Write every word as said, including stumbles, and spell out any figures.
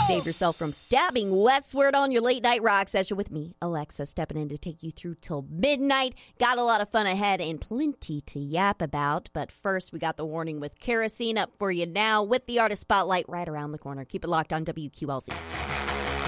save yourself from stabbing westward on your late night rock session with me, Alexa, stepping in to take you through till midnight. Got a lot of fun ahead and plenty to yap about. But first, we got the warning with kerosene up for you now with the artist spotlight right around the corner. Keep it locked on W Q L Z.